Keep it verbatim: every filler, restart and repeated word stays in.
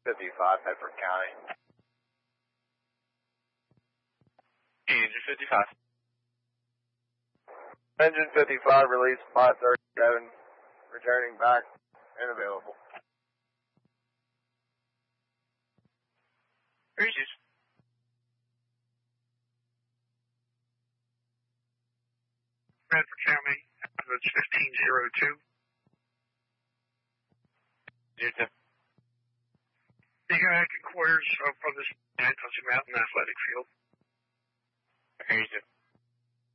fifty-five, Bedford County. Engine fifty-five. Engine fifty-five, release five thirty-seven, returning back and available. Reaches. Bedford County, that's fifteen oh two. Zero two. You got active quarters of, of this Nantucket Mountain Athletic Field. Reaches.